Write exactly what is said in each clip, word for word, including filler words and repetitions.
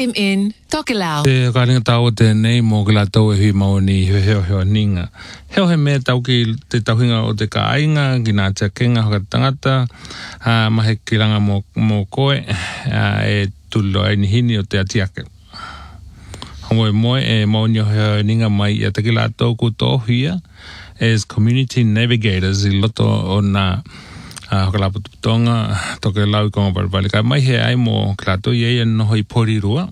him in Tokelau. Te kāringa tau te nei mō ke la tau e hui maoni he heo heo ninga. Heo he mea tau ki te tauhinga o te kāinga, ki nā tia kenga hoka tangata, uh, mahe ki ranga mō, mō koe, uh, e tulo ai ni hini o te atiake. Hongo e moe e maoni o heo ninga mai i a te ki la tau ku tōhia as community navigators i loto o nā Uh, hoka lapu tutonga, toke lau i konga parapali. Ka mai he ai mō klato i eia noho i porirua.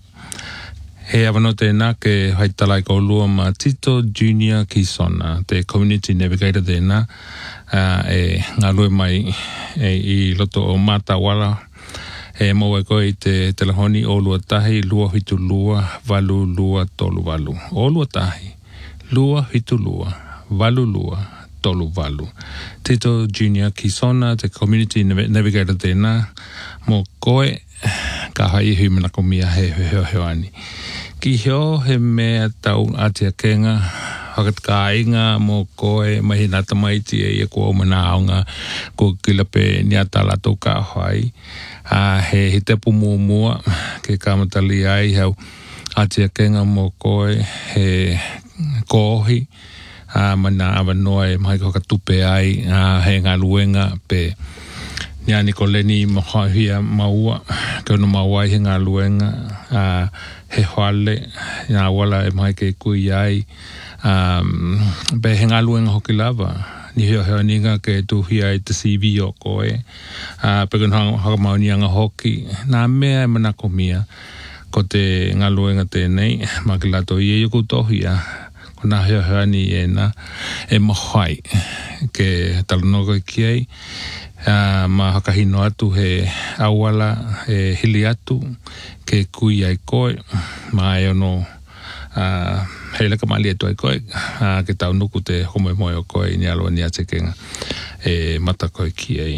He awano tēnā ke haitala i kaulua ma Tito Junior Kisona, te community navigator tēnā, uh, e ngā lue mai e, i loto o Matawala. E mau e koe i te telefoni o lua tahi, lua hitu lua, valu lua, tolu valu. O lua tahi, lua hitu lua, valu lua, tolu valu. Tito Junior Kisona, te community navigator tēnā, mō koe, ka hai hui mana ko mia he heo heo ani. Ki heo he mea tau atia kenga, hakat ka inga mō koe, mahi nata maiti e ia kua umana aunga, ko kilape ni ata lato ka hai. Uh, he he tepu mua mua, ke kamatali ai hau atia kenga mō koe, he kohi, Uh, mana awa noa e mahi koka tupe ai uh, he ngā luenga pe ni ani ko leni moha hia maua ke ono maua he ngā luenga uh, he hoale ngā wala e mahi ke kui ai um, pe he ngā luenga hoki lava ni heo heo ninga ke tu hia i te C V o koe uh, pe kono haka mauni anga hoki nā mea e manako mia ko te ngā luenga tēnei ma ki lato i e yuku tohia na hea hea ni e na e mahai ke talanoga ki ai uh, ma hakahino atu he awala e hili atu ke kui ai koe ma e ono uh, he leka mali atu ai koe uh, ke tau nuku te homoe moe o koe ni aloa ni atekenga e mata koe ki ai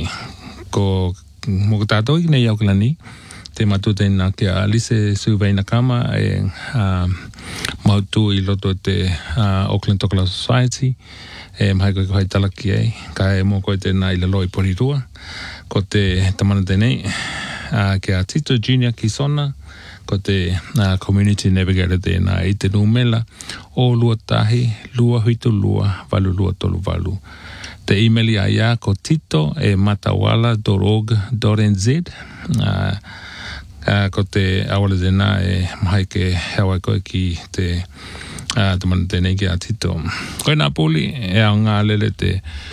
ko mo tātou i nei au kilani te matu tēnā ke a Lise Suveina Kama e uh, mautu i loto te uh, Auckland Tokelau Society e mahai koe kohai talaki ei ka e mō koe tēnā i lalo i porirua ko te tamana tēnei uh, ke a Tito Junior Kisona ko te uh, community navigator tēnā i te numela o lua tahi lua huitu lua valu lua tolu valu te email a ia ko tito e matawala dot org dot n z uh, Uh, ko te awale tēnā e mahai ke hewa koe ki te uh, tamana tēnei ki a Tito. Koe nā pūli e au ngā lele te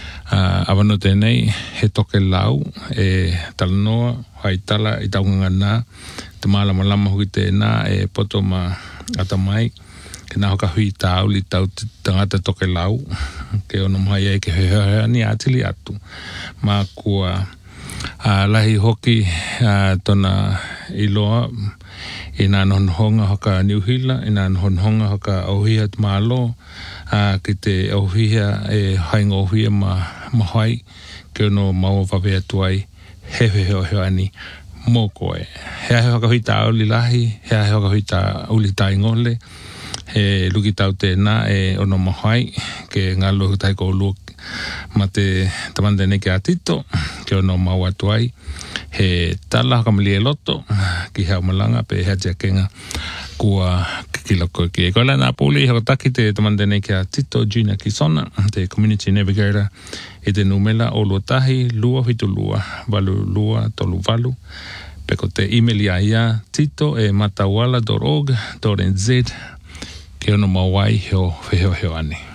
uh, awano tēnei he toke lau e talanoa hai tala i taunga nā te mālama lama hui tēnā e poto ma atamai ke nā hoka hui tāu li tau tangata toke lau ke ono mahai e ke hea ni atili atu ma kua Uh, lahi hoki uh, tona iloa i nā nonhonga hoka Niuhila, i nā nonhonga hoka Auhia te Mālo, uh, ki te Auhia e hainga Auhia ma mahai, ke ono maua whawea tuai, he he heo heo ani mō koe. Hea he hoka hui tā auli lahi, hea he hoka hui tā auli tā ingole, he luki tau tēnā e ono mahai, ke ngā lohu tai kou luki, ma te tamanda nei ke a Tito ke ono mau atu ai he tala haka mali e loto ki hea malanga pe hea tia kenga kua kikilako ki e koe la nā pūli haka taki te tamanda nei ke a Tito Junior Kisona te community navigator e te numela o lua tahi lua hitu lua valu lua tolu valu pe ko te email ia ia tito e matawala dot org dot n z ke ono mawai heo heo heo ani